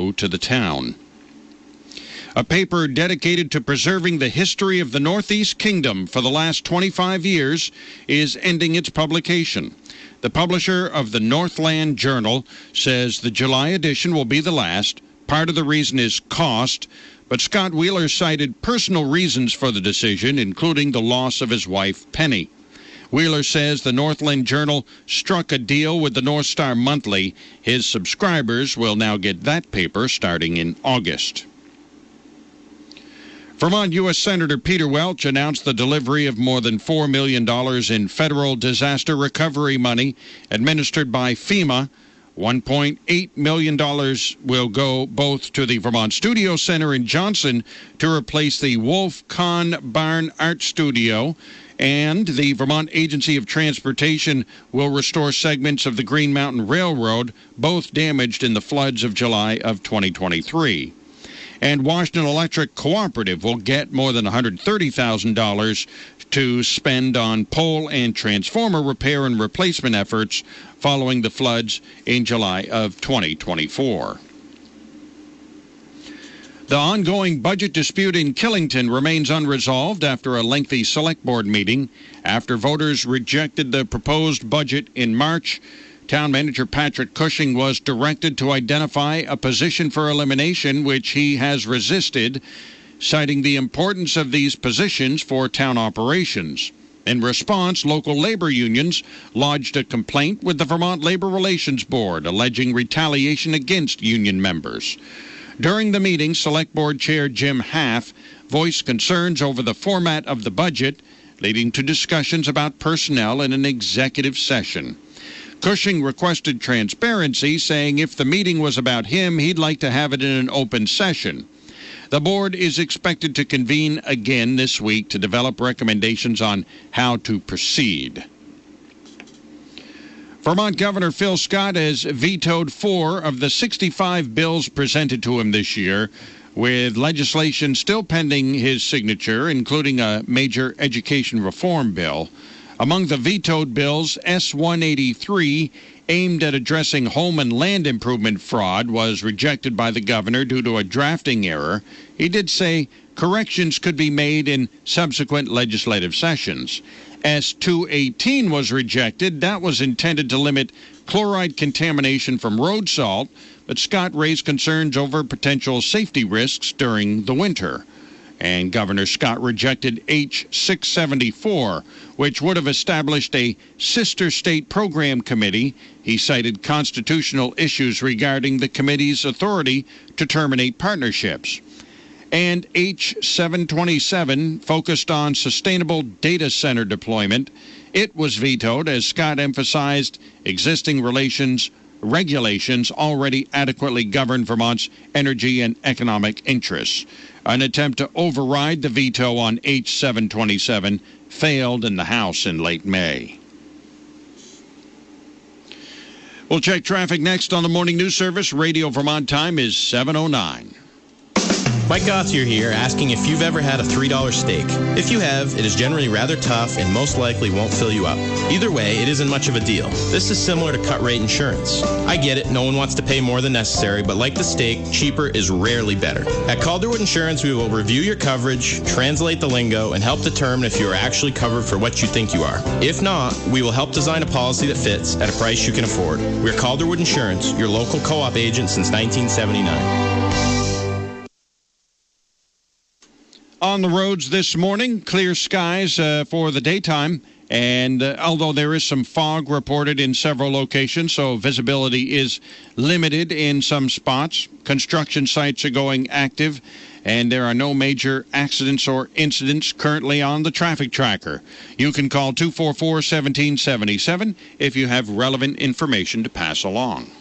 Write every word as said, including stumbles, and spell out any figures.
new to the town. A paper dedicated to preserving the history of the Northeast Kingdom for the last twenty-five years is ending its publication. The publisher of the Northland Journal says the July edition will be the last. Part of the reason is cost, but Scott Wheeler cited personal reasons for the decision, including the loss of his wife, Penny. Wheeler says the Northland Journal struck a deal with the North Star Monthly. His subscribers will now get that paper starting in August. Vermont U S Senator Peter Welch announced the delivery of more than four million dollars in federal disaster recovery money administered by FEMA. one point eight million dollars will go both to the Vermont Studio Center in Johnson to replace the Wolf Kahn Barn Art Studio, and the Vermont Agency of Transportation will restore segments of the Green Mountain Railroad, both damaged in the floods of July of twenty twenty-three. And Washington Electric Cooperative will get more than one hundred thirty thousand dollars to spend on pole and transformer repair and replacement efforts following the floods in July of twenty twenty-four. The ongoing budget dispute in Killington remains unresolved after a lengthy select board meeting. After voters rejected the proposed budget in March, Town Manager Patrick Cushing was directed to identify a position for elimination, which he has resisted, citing the importance of these positions for town operations. In response, local labor unions lodged a complaint with the Vermont Labor Relations Board, alleging retaliation against union members. During the meeting, Select Board Chair Jim Half voiced concerns over the format of the budget, leading to discussions about personnel in an executive session. Cushing requested transparency, saying if the meeting was about him, he'd like to have it in an open session. The board is expected to convene again this week to develop recommendations on how to proceed. Vermont Governor Phil Scott has vetoed four of the sixty-five bills presented to him this year, with legislation still pending his signature, including a major education reform bill. Among the vetoed bills, S one eighty-three, aimed at addressing home and land improvement fraud, was rejected by the governor due to a drafting error. He did say corrections could be made in subsequent legislative sessions. S two eighteen was rejected. That was intended to limit chloride contamination from road salt, but Scott raised concerns over potential safety risks during the winter. And Governor Scott rejected H six seventy-four, which would have established a sister state program committee. He cited constitutional issues regarding the committee's authority to terminate partnerships. And H seven twenty-seven focused on sustainable data center deployment. It was vetoed as Scott emphasized existing relations regulations already adequately govern Vermont's energy and economic interests. An attempt to override the veto on H seven twenty-seven failed in the House in late May. We'll check traffic next on the Morning News Service. Radio Vermont time is seven oh nine. Mike Gauthier here, asking if you've ever had a three dollar steak. If you have, it is generally rather tough and most likely won't fill you up. Either way, it isn't much of a deal. This is similar to cut rate insurance. I get it, no one wants to pay more than necessary, but like the steak, cheaper is rarely better. At Calderwood Insurance, we will review your coverage, translate the lingo, and help determine if you are actually covered for what you think you are. If not, we will help design a policy that fits at a price you can afford. We're Calderwood Insurance, your local co-op agent since nineteen seventy-nine. On the roads this morning, clear skies uh, for the daytime, and uh, although there is some fog reported in several locations, so visibility is limited in some spots. Construction sites are going active, and there are no major accidents or incidents currently on the traffic tracker. You can call two four four, one seven seven seven if you have relevant information to pass along.